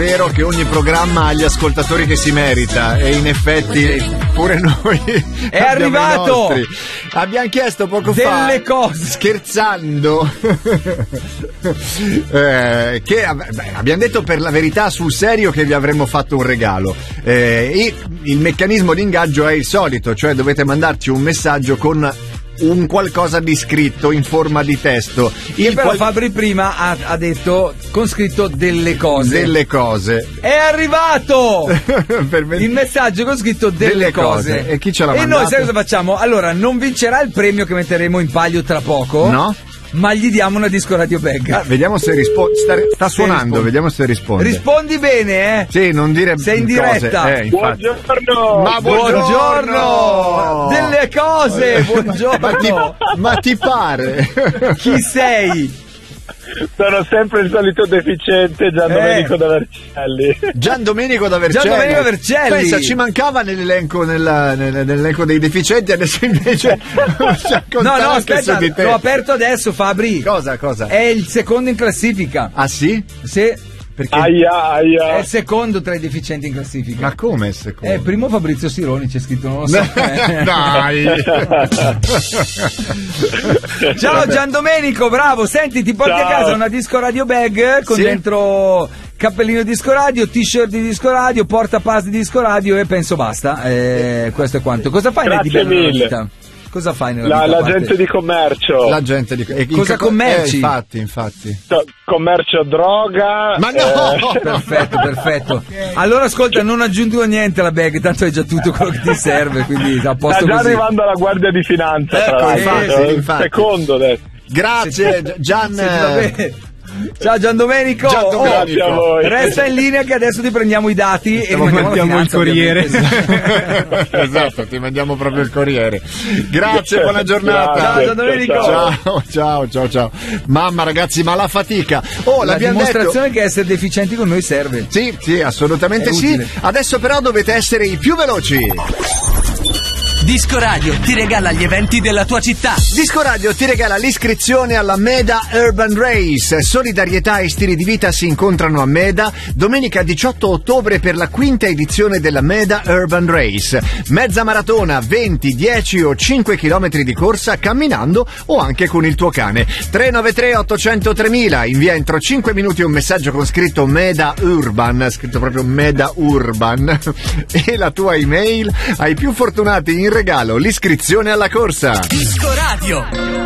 vero che ogni programma ha gli ascoltatori che si merita, e in effetti pure noi è arrivato. Abbiamo chiesto poco fa delle cose, scherzando, che abbiamo detto per la verità sul serio che vi avremmo fatto un regalo. Il meccanismo di ingaggio è il solito, cioè dovete mandarci un messaggio con un qualcosa di scritto in forma di testo. Però Fabri prima ha detto con scritto delle cose. Delle cose. È arrivato il messaggio con scritto delle cose. E chi ce l'ha mandato? E noi sai cosa facciamo? Allora, non vincerà il premio che metteremo in palio tra poco. No? Ma gli diamo una disco radio bag. Vediamo se risponde. Sta suonando, vediamo se risponde. Rispondi bene, eh? Sì, non dire sei in diretta. Buongiorno. Ma buongiorno. Delle cose, buongiorno. Ma ti pare? Chi sei? Sono sempre il solito deficiente Giandomenico da Vercelli. Giandomenico da Vercelli. Pensa, ci mancava nell'elenco dei deficienti, adesso invece no, aspetta, l'ho aperto adesso, Fabri. Cosa? È il secondo in classifica. Ah sì? Sì. Perché aia. È il secondo tra i deficienti in classifica. Ma come il secondo? Primo Fabrizio Sironi, c'è scritto, non lo so. Dai. Ciao Giandomenico, bravo. Senti, ti porti a casa una disco radio bag con dentro cappellino disco radio, t-shirt di disco radio, portapass di disco radio e penso basta. Questo è quanto. Cosa fai nella vita? Cosa fai nella vita? L'agente di commercio. L'agente di cosa commerci? Infatti. Commercio droga. Ma no! Perfetto. Allora ascolta, non aggiungo niente alla bag, tanto hai già tutto quello che ti serve, quindi a posto sta già così. arrivando alla Guardia di Finanza, tra l'altro. Infatti. Secondo adesso. Grazie Gian. Ciao Giandomenico. Grazie a voi. Resta in linea che adesso ti prendiamo i dati e mandiamo il corriere. Esatto, ti mandiamo proprio il corriere. Grazie, buona giornata. Ciao Giandomenico. Ciao. Mamma ragazzi, ma la fatica. La dimostrazione che essere deficienti con noi serve. Sì, assolutamente sì. Adesso però dovete essere i più veloci. Disco Radio ti regala gli eventi della tua città. Disco Radio ti regala l'iscrizione alla Meda Urban Race. Solidarietà e stili di vita si incontrano a Meda domenica 18 ottobre per la quinta edizione della Meda Urban Race. Mezza maratona, 20, 10 o 5 km di corsa camminando o anche con il tuo cane. 393 800 3000. Invia entro 5 minuti un messaggio con scritto Meda Urban, scritto proprio Meda Urban, e la tua email. Ai più fortunati in regalo l'iscrizione alla corsa. Disco Radio.